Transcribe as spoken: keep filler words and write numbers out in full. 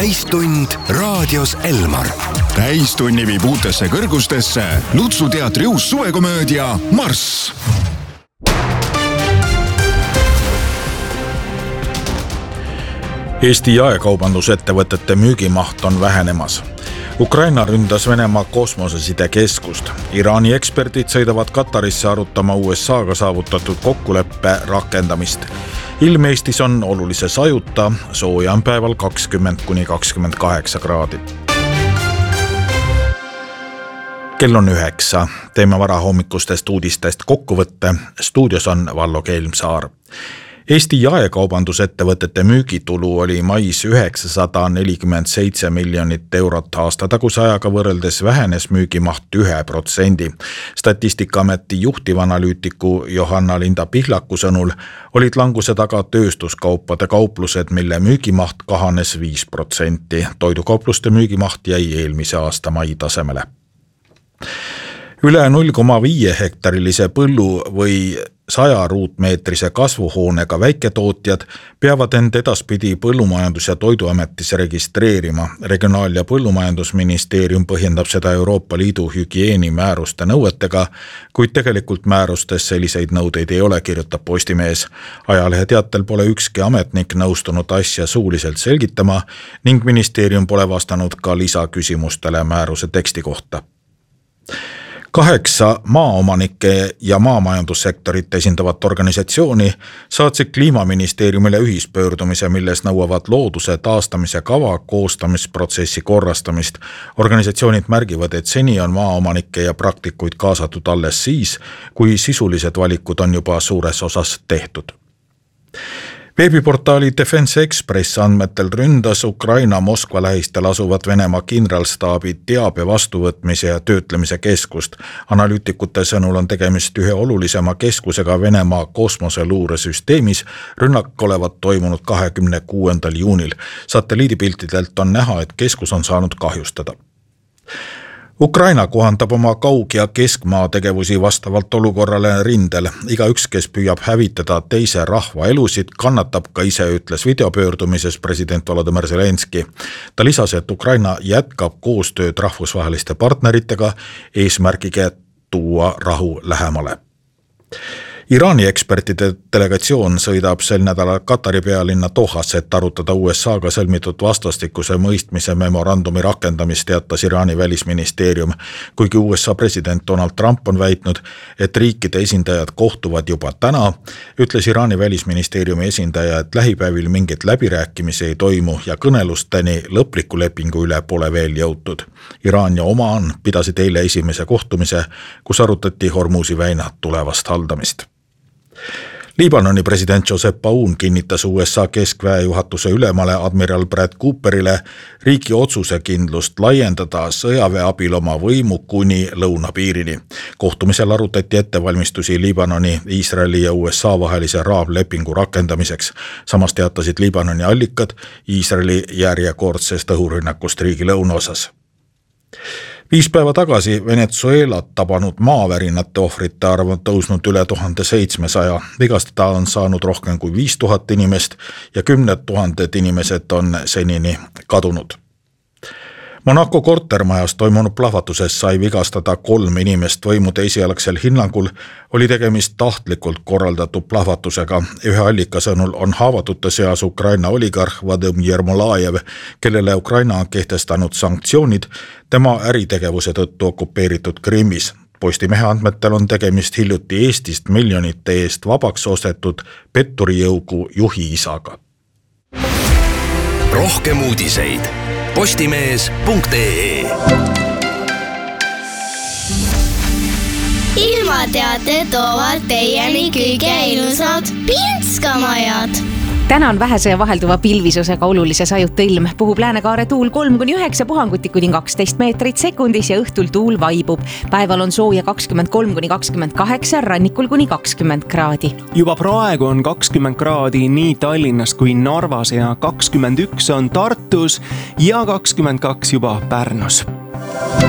täistund raadios Elmar. Täistunni viib uutesse kõrgustesse Lutsu teatri uus suvekomöödia Marss. Eesti jaekaubandusettevõtete müügimaht on vähenemas. Ukraina ründas Venemaa kosmosesidekeskust. Iraani eksperdid sõidavad Katarisse arutama U S A-ga saavutatud kokkuleppe rakendamist. Ilm Eestis on olulise sajuta, sooja on päeval kakskümmend kuni kakskümmend kaheksa kraadi. Kell on üheksa. Teeme varahommikustest uudistest kokkuvõtte. Stuudios on Vallo Keelmsaar. Eesti jaekaubandusettevõtete müügitulu oli mais üheksasada nelikümmend seitse miljonit eurot, aastataguse ajaga võrreldes vähenes müügimaht ühe protsendi. Statistikaameti juhtivanalüütiku Johanna-Linda Pihlaku sõnul olid languse taga tööstuskaupade kauplused, mille müügimaht kahanes viis protsenti. Toidukaupluste müügimaht jäi eelmise aasta mai tasemele. Üle null koma viis hektarilise põllu või saja ruutmeetrise kasvuhoonega väiketootjad peavad end edaspidi Põllumajandus- ja Toiduametis registreerima. Regionaal- ja Põllumajandusministeerium põhjendab seda Euroopa Liidu hügieenimääruste nõuetega, kuid tegelikult määrustes selliseid nõudeid ei ole, kirjutab Postimees. Ajalehe teatel pole ükski ametnik nõustunud asja suuliselt selgitama ning ministeerium pole vastanud ka lisaküsimustele määruse teksti kohta. Kaheksa maaomanike ja maamajandussektorit esindavat organisatsiooni saatsid Kliimaministeeriumile ühispöördumise, milles nõuavad looduse taastamise kava koostamisprotsessi korrastamist. Organisatsioonid märgivad, et seni on maaomanikke ja praktikuid kaasatud alles siis, kui sisulised valikud on juba suures osas tehtud. Veebiportaali Defense Express andmetel ründas Ukraina Moskva lähistel asuvat Venemaa kindralstaabi teabe vastuvõtmise ja töötlemise keskust. Analüütikute sõnul on tegemist ühe olulisema keskusega Venemaa kosmoseluuresüsteemis. Rünnak olevat toimunud kahekümne kuuendal juunil. Satelliidipiltidelt on näha, et keskus on saanud kahjustada. Ukraina kohandab oma kaug- ja keskmaa tegevusi vastavalt olukorrale rindel. Igaüks, kes püüab hävitada teise rahva elusid, kannatab ka ise, ütles videopöördumises president Volodymyr Zelenski. Ta lisas, et Ukraina jätkab koostööd rahvusvaheliste partneritega eesmärgiga tuua rahu lähemale. Iraani ekspertide delegatsioon sõidab sel nädalal Katari pealinna Dohasse, et arutada U S A-ga sõlmitud vastastikuse mõistmise memorandumi rakendamist, teatas Iraani välisministeerium. Kuigi U S A president Donald Trump on väitnud, et riikide esindajad kohtuvad juba täna, ütles Iraani välisministeeriumi esindaja, et lähipäevil mingit läbirääkimisi ei toimu ja kõnelusteni lõpliku lepingu üle pole veel jõutud. Iraan ja Oman pidasid eile esimese kohtumise, kus arutati Hormuzi väina tulevast haldamist. Liibanoni president Joseph Aoun kinnitas U S A keskväe juhatuse ülemale admiral Brad Cooperile riigi otsusekindlust laiendada sõjaväe abil oma võimu kuni lõunapiirini. Kohtumisel arutati ettevalmistusi Liibanoni, Iisraeli ja U S A vahelise raamlepingu rakendamiseks. Samas teatasid Liibanoni allikad Iisraeli järjekordsest õhurünnakust riigi lõunaosas. Viis päeva tagasi Venezuelat tabanud maavärinate ohvrite arv on tõusnud üle tuhande seitsmesaja. Vigastada on saanud rohkem kui viis tuhat inimest ja kümned tuhanded inimesed on senini kadunud. Monaco kortermajas toimunud plahvatuses sai vigastada kolm inimest. Võimude esialgsel hinnangul oli tegemist tahtlikult korraldatud plahvatusega. Ühe allika sõnul on haavatute seas Ukraina oligarh Vadim Yermolajev, kellele Ukraina on kehtestanud sanktsioonid tema äritegevuse tõttu okupeeritud Krimmis. Postimehe andmetel on tegemist hiljuti Eestist miljonite eest vabaks ostetud petturijõugu juhi isaga. Rohkem uudiseid postimees punkt ee. Ilmateate toovad teieni kõige ilusad Pinskamajad. Täna on vähese ja vahelduva pilvisusega olulise sajuta ilm. Puhub läänekaare tuul kolm kuni üheksa, puhanguti kuni kaksteist meetrit sekundis ja õhtul tuul vaibub. Päeval on sooja kakskümmend kolm kuni kakskümmend kaheksa, rannikul kuni kakskümmend kraadi. Juba praegu on kakskümmend kraadi nii Tallinnas kui Narvas ja kakskümmend üks on Tartus ja kakskümmend kaks juba Pärnus.